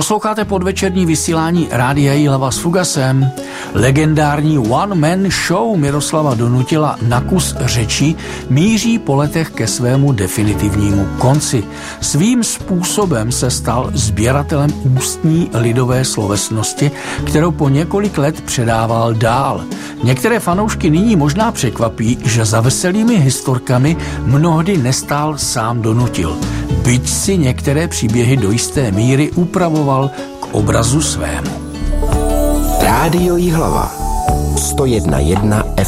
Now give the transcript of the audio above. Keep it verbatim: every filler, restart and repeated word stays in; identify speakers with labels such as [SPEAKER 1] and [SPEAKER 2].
[SPEAKER 1] Posloucháte podvečerní vysílání Rádia Jihlava s Fugasem. Legendární one-man show Miroslava Donutila Na kus řeči míří po letech ke svému definitivnímu konci. Svým způsobem se stal sběratelem ústní lidové slovesnosti, kterou po několik let předával dál. Některé fanoušky nyní možná překvapí, že za veselými historkami mnohdy nestál sám Donutil, byť si některé příběhy do jisté míry upravoval k obrazu svému.
[SPEAKER 2] Rádio Jihlava sto jedna jedna